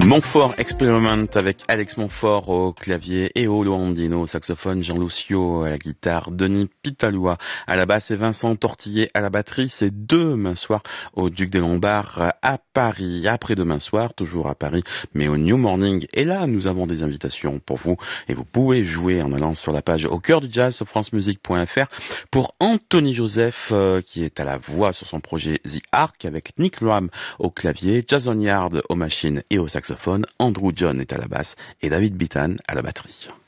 Montfort Experiment avec Alex Montfort au clavier et au Loandino au saxophone, Jean Lucio à la guitare, Denis Pitaloua à la basse et Vincent Tortillé à la batterie. C'est demain soir au Duc des Lombards à Paris. Après-demain soir, toujours à Paris, mais au New Morning. Et là, nous avons des invitations pour vous et vous pouvez jouer en allant sur la page Au cœur du jazz sur francemusique.fr pour Anthony Joseph qui est à la voix sur son projet The Ark avec Nick Ram au clavier, Jason Yard aux machines et au saxophone, Andrew John est à la basse et David Bitan à la batterie.